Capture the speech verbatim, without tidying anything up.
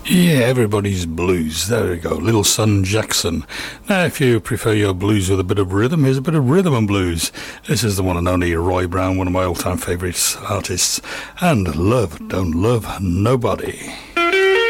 Yeah, everybody's blues. There we go. Little Son Jackson. Now, if you prefer your blues with a bit of rhythm, here's a bit of rhythm and blues. This is the one and only Roy Brown, one of my all-time favourite artists. And Love Don't Love Nobody.